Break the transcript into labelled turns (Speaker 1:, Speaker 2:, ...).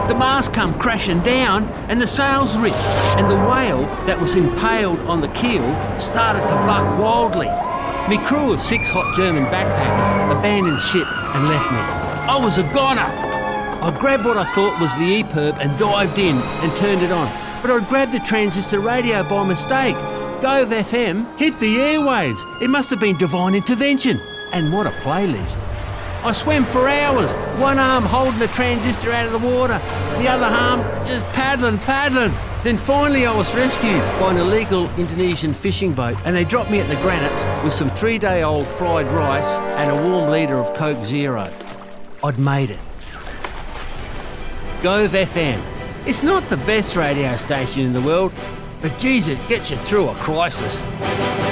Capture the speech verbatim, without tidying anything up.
Speaker 1: The mast come crashing down and the sails ripped, and the whale that was impaled on the keel started to buck wildly. Me crew of six hot German backpackers abandoned ship and left me. I was a goner. I grabbed what I thought was the E P I R B and dived in and turned it on. But I grabbed the transistor radio by mistake. Gove F M hit the airwaves. It must have been divine intervention. And what a playlist. I swam for hours, one arm holding the transistor out of the water, the other arm just paddling, paddling. Then finally I was rescued by an illegal Indonesian fishing boat, and they dropped me at the Granites with some three-day-old fried rice and a warm litre of Coke Zero. I'd made it. Gove F M. It's not the best radio station in the world, but geez, it gets you through a crisis.